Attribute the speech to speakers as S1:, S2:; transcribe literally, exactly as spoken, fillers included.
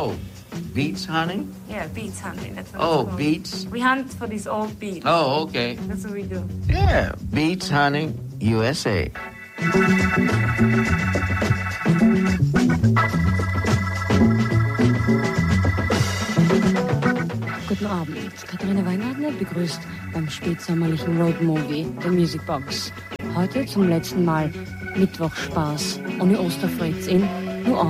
S1: Oh, beets hunting?
S2: Yeah, beets hunting. That's what
S1: Oh,
S2: it's called.
S1: beets?
S2: We hunt for these old beets.
S1: Oh, okay.
S2: That's what we do.
S1: Yeah, beets hunting, U S A.
S3: Guten Abend. Katharina Weingartner begrüßt beim spätsommerlichen Roadmovie der Musicbox. Heute zum letzten Mal Mittwochspaß ohne Osterfritz in New Orleans.